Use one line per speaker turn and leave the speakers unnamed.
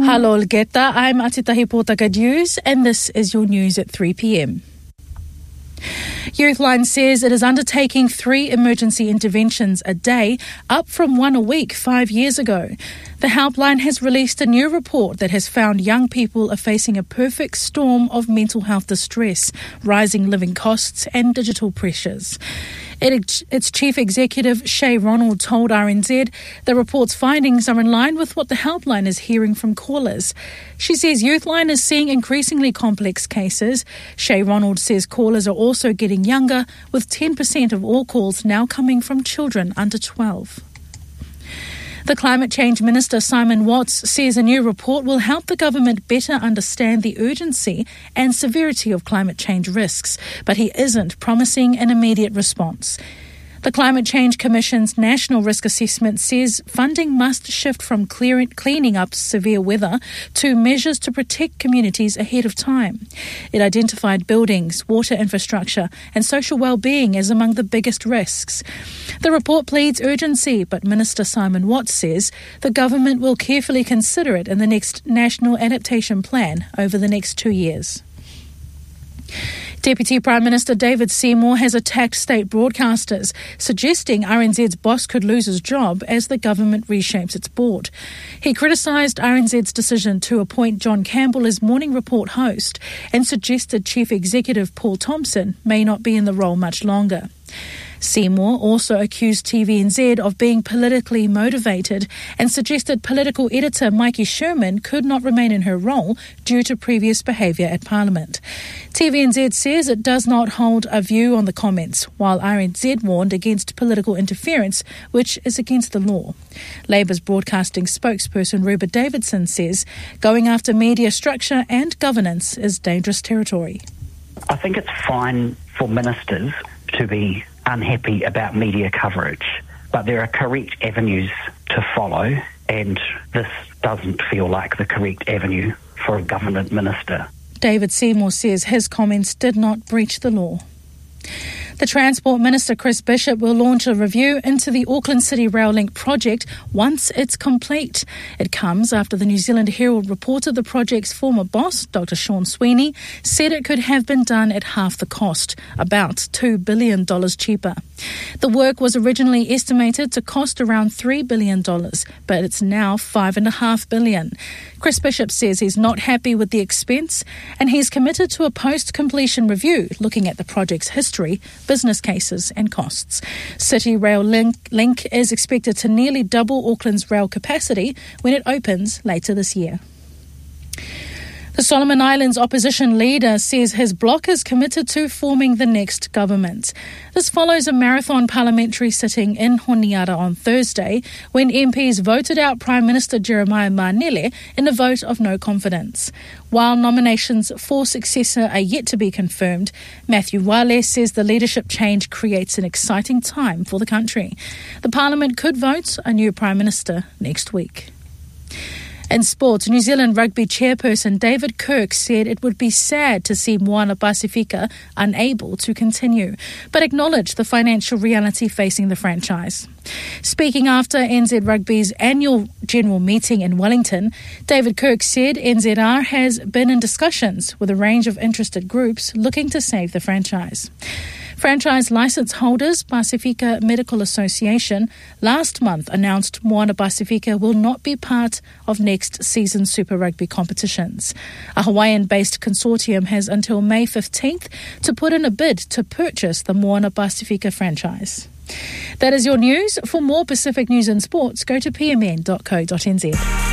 Hello, Olgeta. I'm Atitahi Potaka News, and this is your news at 3 p.m. Youthline says it is undertaking 3 emergency interventions a day, up from 1 a week 5 years ago. The helpline has released a new report that has found young people are facing a perfect storm of mental health distress, rising living costs and digital pressures. Its chief executive, Shay Ronald, told RNZ the report's findings are in line with what the helpline is hearing from callers. She says Youthline is seeing increasingly complex cases. Shay Ronald says callers are also getting younger, with 10% of all calls now coming from children under 12. The Climate Change Minister, Simon Watts, says a new report will help the government better understand the urgency and severity of climate change risks, but he isn't promising an immediate response. The Climate Change Commission's National Risk Assessment says funding must shift from cleaning up severe weather to measures to protect communities ahead of time. It identified buildings, water infrastructure and social well-being as among the biggest risks. The report pleads urgency, but Minister Simon Watts says the government will carefully consider it in the next National Adaptation Plan over the next 2 years. Deputy Prime Minister David Seymour has attacked state broadcasters, suggesting RNZ's boss could lose his job as the government reshapes its board. He criticised RNZ's decision to appoint John Campbell as Morning Report host and suggested Chief Executive Paul Thompson may not be in the role much longer. Seymour also accused TVNZ of being politically motivated and suggested political editor Mikey Sherman could not remain in her role due to previous behaviour at Parliament. TVNZ says it does not hold a view on the comments, while RNZ warned against political interference, which is against the law. Labour's broadcasting spokesperson Ruba Davidson says going after media structure and governance is dangerous territory.
I think it's fine for ministers to be unhappy about media coverage, but there are correct avenues to follow, and this doesn't feel like the correct avenue for a government minister.
David Seymour says his comments did not breach the law. The Transport Minister, Chris Bishop, will launch a review into the Auckland City Rail Link project once it's complete. It comes after the New Zealand Herald reported the project's former boss, Dr. Sean Sweeney, said it could have been done at half the cost, about $2 billion cheaper. The work was originally estimated to cost around $3 billion, but it's now $5.5 billion. Chris Bishop says he's not happy with the expense and he's committed to a post-completion review looking at the project's history, business cases and costs. City Rail Link is expected to nearly double Auckland's rail capacity when it opens later this year. The Solomon Islands opposition leader says his bloc is committed to forming the next government. This follows a marathon parliamentary sitting in Honiara on Thursday when MPs voted out Prime Minister Jeremiah Manele in a vote of no confidence. While nominations for successor are yet to be confirmed, Matthew Wale says the leadership change creates an exciting time for the country. The Parliament could vote a new Prime Minister next week. In sports, New Zealand rugby chairperson David Kirk said it would be sad to see Moana Pasifika unable to continue, but acknowledged the financial reality facing the franchise. Speaking after NZ Rugby's annual general meeting in Wellington, David Kirk said NZR has been in discussions with a range of interested groups looking to save the franchise. Franchise licence holders, Pasifika Medical Association, last month announced Moana Pasifika will not be part of next season's Super Rugby competitions. A Hawaiian-based consortium has until May 15th to put in a bid to purchase the Moana Pasifika franchise. That is your news. For more Pacific news and sports, go to pmn.co.nz.